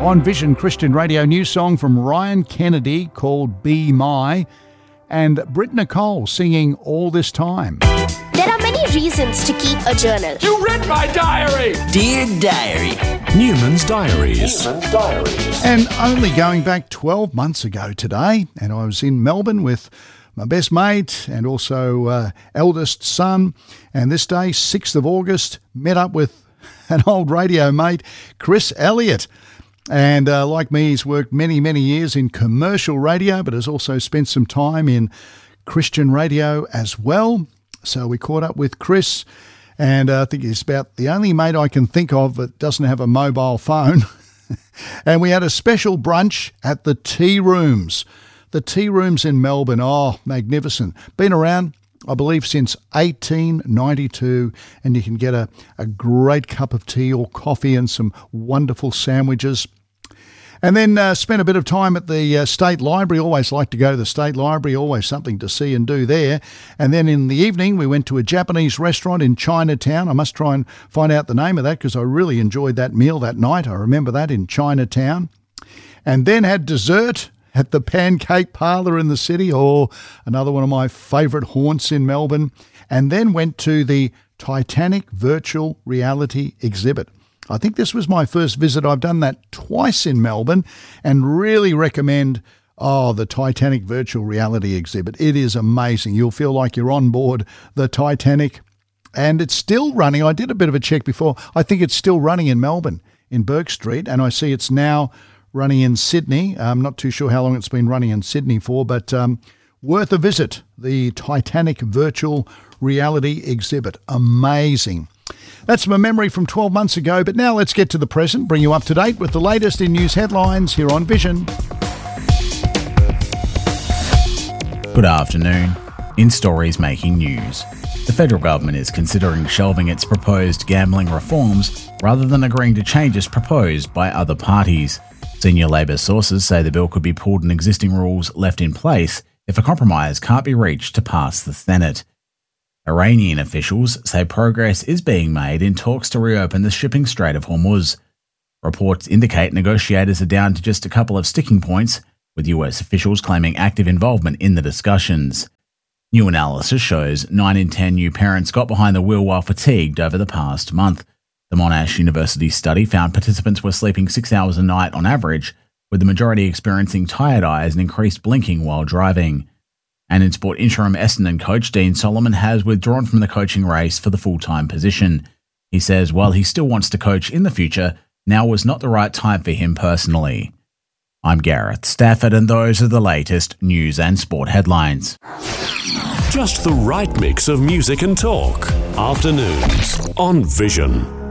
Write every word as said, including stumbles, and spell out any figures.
On Vision Christian Radio, new song from Ryan Kennedy called Be My, and Britt Nicole singing All This Time. There are many reasons to keep a journal. You read my diary! Dear Diary. Newman's Diaries. Newman's Diaries. And only going back twelve months ago today, and I was in Melbourne with my best mate and also uh, eldest son, and this day, sixth of August, met up with an old radio mate, Chris Elliott. And uh, like me, he's worked many, many years in commercial radio, but has also spent some time in Christian radio as well. So we caught up with Chris, and uh, I think he's about the only mate I can think of that doesn't have a mobile phone. And we had a special brunch at the Tea Rooms. The Tea Rooms in Melbourne, oh, magnificent. Been around, I believe, since eighteen ninety-two, and you can get a, a great cup of tea or coffee and some wonderful sandwiches. And then uh, spent a bit of time at the uh, State Library. Always like to go to the State Library, always something to see and do there. And then in the evening, we went to a Japanese restaurant in Chinatown. I must try and find out the name of that because I really enjoyed that meal that night. I remember that in Chinatown. And then had dessert at the Pancake Parlour in the city, or another one of my favourite haunts in Melbourne. And then went to the Titanic Virtual Reality Exhibit. I think this was my first visit. I've done that twice in Melbourne and really recommend, oh, the Titanic Virtual Reality Exhibit. It is amazing. You'll feel like you're on board the Titanic, and it's still running. I did a bit of a check before. I think it's still running in Melbourne, in Bourke Street, and I see it's now running in Sydney. I'm not too sure how long it's been running in Sydney for, but um, worth a visit, the Titanic Virtual Reality Exhibit. Amazing. That's my memory from twelve months ago, but now let's get to the present, bring you up to date with the latest in news headlines here on Vision. Good afternoon. In stories making news, the federal government is considering shelving its proposed gambling reforms rather than agreeing to changes proposed by other parties. Senior Labor sources say the bill could be pulled and existing rules left in place if a compromise can't be reached to pass the Senate. Iranian officials say progress is being made in talks to reopen the shipping Strait of Hormuz. Reports indicate negotiators are down to just a couple of sticking points, with U S officials claiming active involvement in the discussions. New analysis shows nine in ten new parents got behind the wheel while fatigued over the past month. The Monash University study found participants were sleeping six hours a night on average, with the majority experiencing tired eyes and increased blinking while driving. And in sport, interim Essendon coach Dean Solomon has withdrawn from the coaching race for the full-time position. He says while he still wants to coach in the future, now was not the right time for him personally. I'm Gareth Stafford, and those are the latest news and sport headlines. Just the right mix of music and talk. Afternoons on Vision.